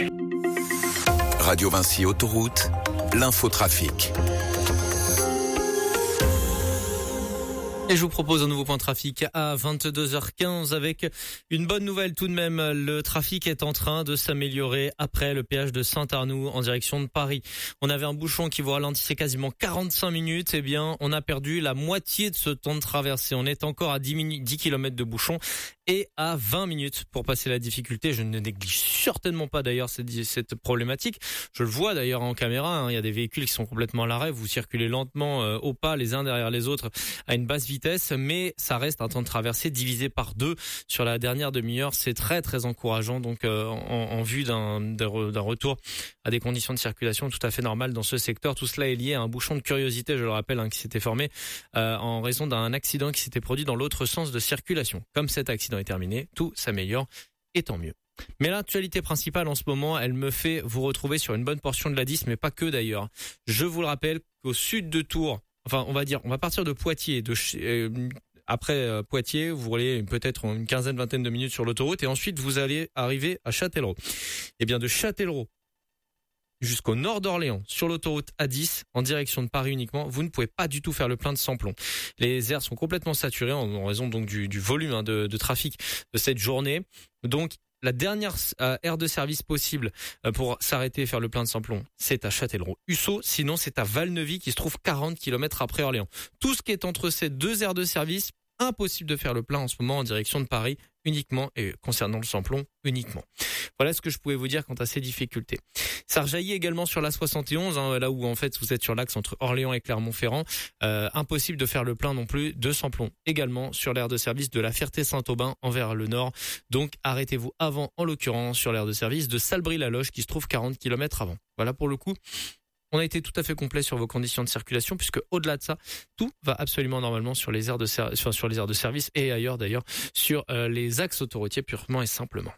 Radio Vinci Autoroute, l'infotrafic. Et je vous propose un nouveau point de trafic à 22h15 avec une bonne nouvelle tout de même. Le trafic est en train de s'améliorer après le péage de Saint-Arnoux en direction de Paris. On avait un bouchon qui vous ralentissait quasiment 45 minutes. Eh bien, on a perdu la moitié de ce temps de traversée. On est encore à 10 km de bouchon et à 20 minutes pour passer la difficulté. Je ne néglige certainement pas d'ailleurs cette problématique. Je le vois d'ailleurs en caméra. Il y a des véhicules qui sont complètement à l'arrêt. Vous circulez lentement au pas les uns derrière les autres à une basse vitesse, mais ça reste un temps de traversée divisé par 2 sur la dernière demi-heure. C'est très très encourageant donc en vue d'un retour à des conditions de circulation tout à fait normales dans ce secteur. Tout cela est lié à un bouchon de curiosité, je le rappelle, qui s'était formé en raison d'un accident qui s'était produit dans l'autre sens de circulation. Comme cet accident est terminé, tout s'améliore et tant mieux. Mais l'actualité principale en ce moment, elle me fait vous retrouver sur une bonne portion de l'A10, mais pas que d'ailleurs. Je vous le rappelle qu'au sud de Tours, enfin on va partir de Poitiers, après Poitiers, vous roulez peut-être une vingtaine de minutes sur l'autoroute et ensuite vous allez arriver à Châtellerault. Et bien de Châtellerault jusqu'au nord d'Orléans, sur l'autoroute A10, en direction de Paris uniquement, vous ne pouvez pas du tout faire le plein de samplon. Les aires sont complètement saturées en raison donc du volume de trafic de cette journée. Donc la dernière aire de service possible pour s'arrêter et faire le plein de samplon, c'est à Châtellerault-Hussaux. Sinon, c'est à Valneuvy qui se trouve 40 km après Orléans. Tout ce qui est entre ces deux aires de service, impossible de faire le plein en ce moment en direction de Paris uniquement et concernant le samplon uniquement. Voilà ce que je pouvais vous dire quant à ces difficultés. Ça rejaillit également sur la 71, là où en fait vous êtes sur l'axe entre Orléans et Clermont-Ferrand. Impossible de faire le plein non plus de samplon. Également sur l'aire de service de la Ferté-Saint-Aubin envers le nord. Donc arrêtez-vous avant, en l'occurrence sur l'aire de service de Salbris-la-Loge qui se trouve 40 km avant. Voilà pour le coup. On a été tout à fait complet sur vos conditions de circulation puisque au-delà de ça, tout va absolument normalement sur les aires de service et ailleurs d'ailleurs sur les axes autoroutiers purement et simplement.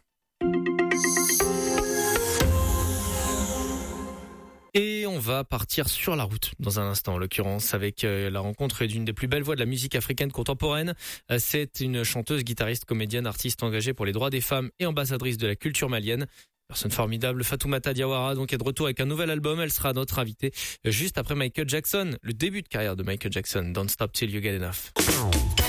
Et on va partir sur la route dans un instant, en l'occurrence, avec la rencontre d'une des plus belles voix de la musique africaine contemporaine. C'est une chanteuse, guitariste, comédienne, artiste engagée pour les droits des femmes et ambassadrice de la culture malienne. Personne formidable, Fatoumata Diawara, donc est de retour avec un nouvel album. Elle sera notre invitée juste après Michael Jackson, le début de carrière de Michael Jackson, Don't Stop Till You Get Enough.